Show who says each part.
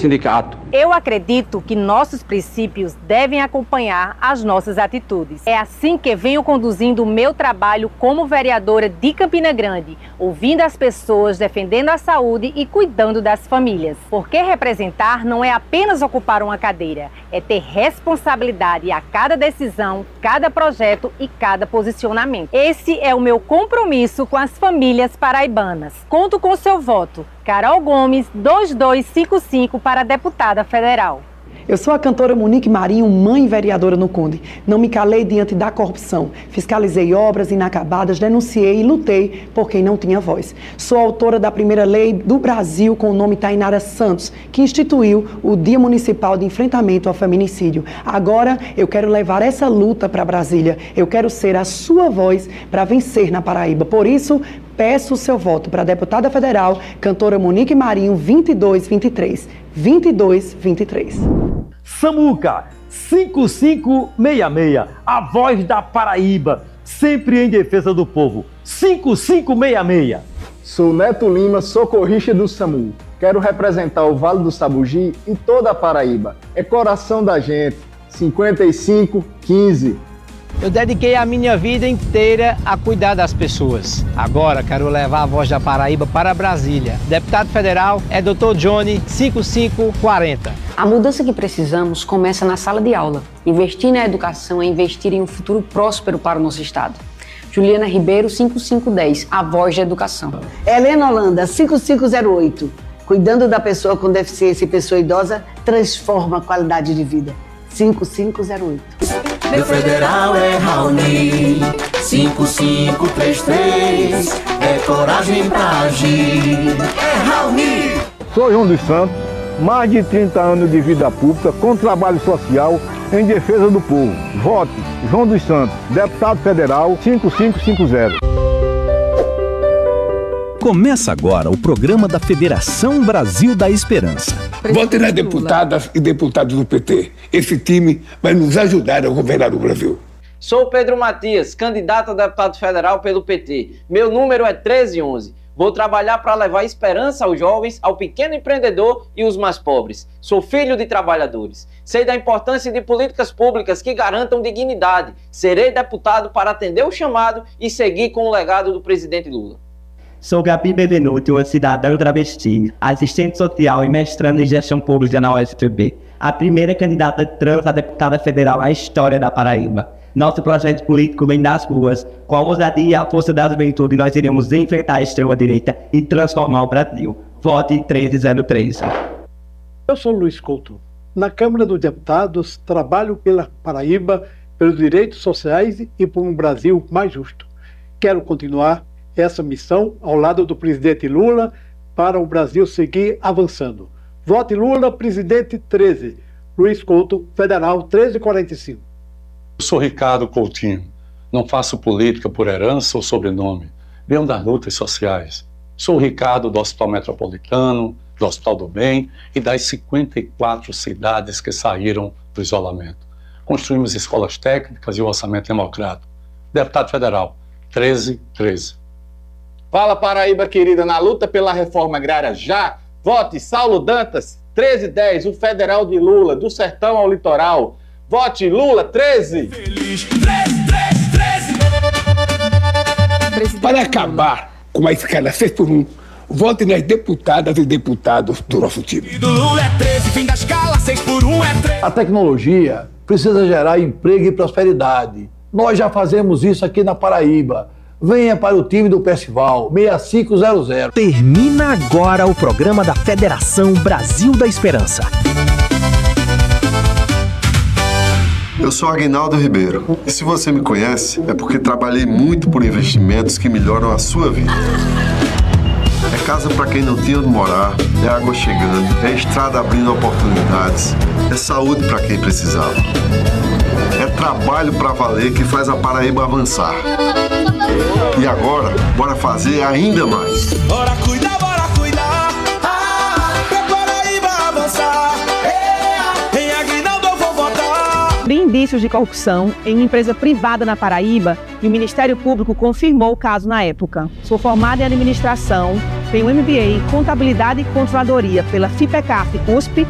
Speaker 1: sindicato.
Speaker 2: Eu acredito que nossos princípios devem acompanhar as nossas atitudes. É assim que venho conduzindo o meu trabalho como vereadora de Campina Grande, ouvindo as pessoas, defendendo a saúde e cuidando das famílias. Porque representar não é apenas ocupar uma cadeira, é ter responsabilidade a cada decisão, cada projeto e cada posicionamento. Esse é o meu compromisso com as famílias paraibanas. Conto com seu voto. Carol Gomes, 2255 para deputada federal.
Speaker 3: Eu sou a cantora Monique Marinho, mãe vereadora no Conde. Não me calei diante da corrupção. Fiscalizei obras inacabadas, denunciei e lutei por quem não tinha voz. Sou autora da primeira lei do Brasil com o nome Tainara Santos, que instituiu o Dia Municipal de Enfrentamento ao Feminicídio. Agora eu quero levar essa luta para Brasília. Eu quero ser a sua voz para vencer na Paraíba. Por isso, peço o seu voto para a deputada federal, cantora Monique Marinho, 2223. 2223.
Speaker 4: Samuca 5566, a voz da Paraíba, sempre em defesa do povo. 5566.
Speaker 5: Sou Neto Lima, socorrista do SAMU. Quero representar o Vale do Sabugi e toda a Paraíba. É coração da gente. 5515.
Speaker 6: Eu dediquei a minha vida inteira a cuidar das pessoas. Agora quero levar a voz da Paraíba para Brasília. Deputado federal é Dr. Johnny 5540.
Speaker 7: A mudança que precisamos começa na sala de aula. Investir na educação é investir em um futuro próspero para o nosso estado. Juliana Ribeiro 5510, a voz da educação.
Speaker 8: Helena Holanda 5508. Cuidando da pessoa com deficiência e pessoa idosa transforma a qualidade de vida. 5508.
Speaker 9: Meu federal é Raoni, 5533, é coragem pra agir, é Raoni.
Speaker 10: Sou João dos Santos, mais de 30 anos de vida pública com trabalho social em defesa do povo. Vote João dos Santos, deputado federal 5550.
Speaker 11: Começa agora o programa da Federação Brasil da Esperança.
Speaker 12: Vote nas deputadas e deputados do PT. Esse time vai nos ajudar a governar o Brasil.
Speaker 13: Sou Pedro Matias, candidato a deputado federal pelo PT. Meu número é 1311. Vou trabalhar para levar esperança aos jovens, ao pequeno empreendedor e os mais pobres. Sou filho de trabalhadores. Sei da importância de políticas públicas que garantam dignidade. Serei deputado para atender o chamado e seguir com o legado do presidente Lula.
Speaker 14: Sou Gabi Bevenuti, uma cidadã travesti, assistente social e mestrando em gestão pública na UFPB, a primeira candidata trans a deputada federal na história da Paraíba. Nosso projeto político vem das ruas. Com a ousadia e a força da juventude, nós iremos enfrentar a extrema-direita e transformar o Brasil. Vote 1303.
Speaker 15: Eu sou Luiz Couto. Na Câmara dos Deputados, trabalho pela Paraíba, pelos direitos sociais e por um Brasil mais justo. Quero continuar essa missão ao lado do presidente Lula para o Brasil seguir avançando. Vote Lula, presidente 13. Luiz Couto, federal 1345.
Speaker 16: Eu sou Ricardo Coutinho. Não faço política por herança ou sobrenome. Venho das lutas sociais. Sou o Ricardo do Hospital Metropolitano, do Hospital do Bem e das 54 cidades que saíram do isolamento. Construímos escolas técnicas e o orçamento democrático. Deputado federal 1313.
Speaker 17: Fala Paraíba querida, na luta pela reforma agrária já, vote Saulo Dantas, 1310, o federal de Lula, do sertão ao litoral. Vote Lula, 13!
Speaker 9: Feliz, 13.
Speaker 12: Para acabar com a escala 6x1, vote nas deputadas e deputados do nosso time.
Speaker 9: Do Lula é 13, fim da escala 6x1 é 13.
Speaker 18: A tecnologia precisa gerar emprego e prosperidade. Nós já fazemos isso aqui na Paraíba. Venha para o time do Percival, 6500.
Speaker 11: Termina agora o programa da Federação Brasil da Esperança.
Speaker 19: Eu sou Aguinaldo Ribeiro. E se você me conhece, é porque trabalhei muito por investimentos que melhoram a sua vida. É casa para quem não tinha onde morar, é água chegando, é estrada abrindo oportunidades, é saúde para quem precisava. É trabalho para valer que faz a Paraíba avançar. E agora, bora fazer ainda mais.
Speaker 9: Bora cuidar, pra Paraíba avançar. Em Aguinaldo eu vou votar.
Speaker 2: De indícios de corrupção em uma empresa privada na Paraíba e o Ministério Público confirmou o caso na época. Sou formada em administração, tenho MBA em contabilidade e controladoria pela FIPECAF USP